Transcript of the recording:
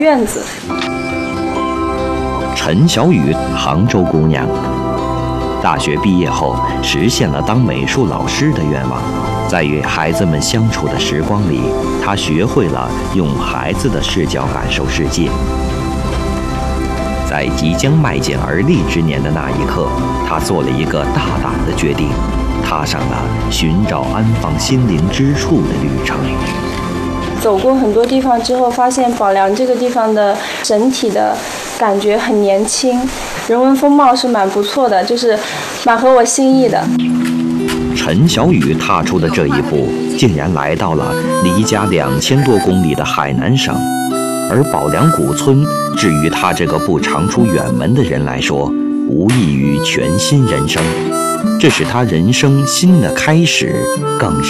院子。 陈小雨，杭州姑娘，大学毕业后实现了当美术老师的愿望。在与孩子们相处的时光里，她学会了用孩子的视角感受世界。在即将迈进而立之年的那一刻，她做了一个大胆的决定，踏上了寻找安放心灵之处的旅程。 走过很多地方之后，发现宝良这个地方的整体的感觉很年轻，人文风貌是蛮不错的，就是蛮合我心意的。 陈小雨踏出的这一步，竟然来到了离家2000多公里的海南省，而宝良古村，至于他这个不常出远门的人来说，无异于全新人生。这是他人生新的开始，更是